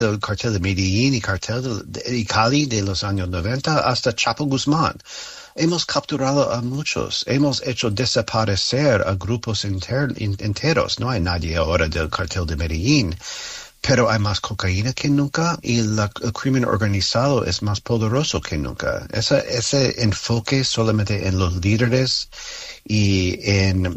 el cartel de Medellín y cartel de Cali de los años 90 hasta Chapo Guzmán. Hemos capturado a muchos, hemos hecho desaparecer a grupos enteros. No hay nadie ahora del cartel de Medellín, pero hay más cocaína que nunca y el crimen organizado es más poderoso que nunca. Ese enfoque solamente en los líderes y en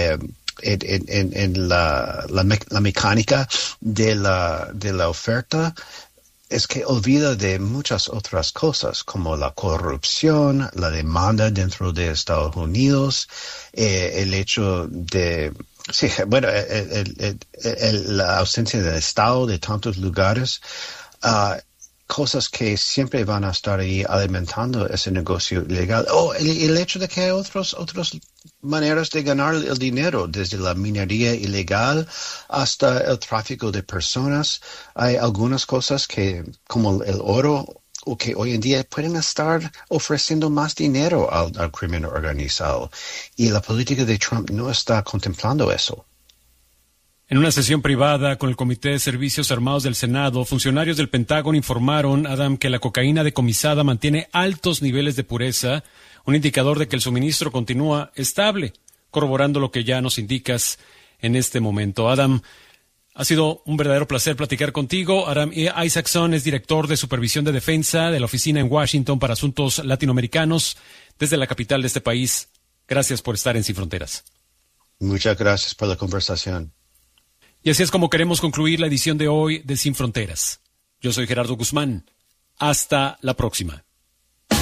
la mecánica de la oferta es que olvida de muchas otras cosas, como la corrupción, la demanda dentro de Estados Unidos, el hecho de... Sí, bueno, la ausencia del Estado de tantos lugares, cosas que siempre van a estar ahí alimentando ese negocio ilegal. El hecho de que hay otras maneras de ganar el dinero, desde la minería ilegal hasta el tráfico de personas. Hay algunas cosas que, como el oro, o que hoy en día pueden estar ofreciendo más dinero al crimen organizado. Y la política de Trump no está contemplando eso. En una sesión privada con el Comité de Servicios Armados del Senado, funcionarios del Pentágono informaron, Adam, que la cocaína decomisada mantiene altos niveles de pureza, un indicador de que el suministro continúa estable, corroborando lo que ya nos indicas en este momento. Adam, ha sido un verdadero placer platicar contigo. Adam Isaacson es director de Supervisión de Defensa de la Oficina en Washington para Asuntos Latinoamericanos desde la capital de este país. Gracias por estar en Sin Fronteras. Muchas gracias por la conversación. Y así es como queremos concluir la edición de hoy de Sin Fronteras. Yo soy Gerardo Guzmán. Hasta la próxima.